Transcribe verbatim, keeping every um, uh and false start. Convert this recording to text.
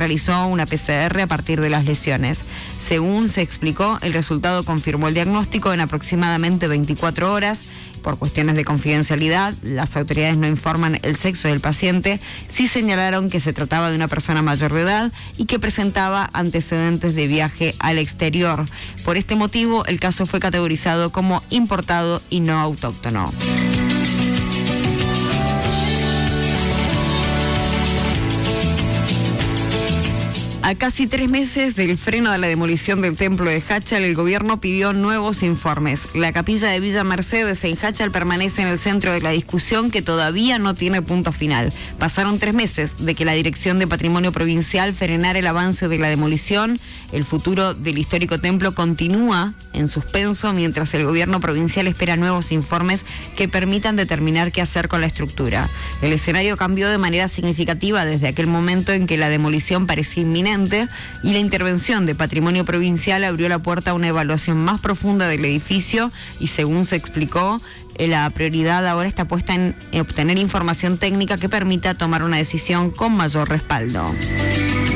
realizó una P C R a partir de las lesiones. Según se explicó, el resultado confirmó el diagnóstico en aproximadamente veinticuatro horas. Por cuestiones de confidencialidad, las autoridades no informan el sexo del paciente. Sí señalaron que se trataba de una persona mayor de edad y que presentaba antecedentes de viaje al exterior. Por este motivo, el caso fue categorizado como importado y no autóctono. A casi tres meses del freno de la demolición del templo de Jáchal, el gobierno pidió nuevos informes. La capilla de Villa Mercedes en Jáchal permanece en el centro de la discusión, que todavía no tiene punto final. Pasaron tres meses de que la Dirección de Patrimonio Provincial frenara el avance de la demolición. El futuro del histórico templo continúa en suspenso mientras el gobierno provincial espera nuevos informes que permitan determinar qué hacer con la estructura. El escenario cambió de manera significativa desde aquel momento en que la demolición parecía inminente, y la intervención de Patrimonio Provincial abrió la puerta a una evaluación más profunda del edificio y, según se explicó, la prioridad ahora está puesta en obtener información técnica que permita tomar una decisión con mayor respaldo.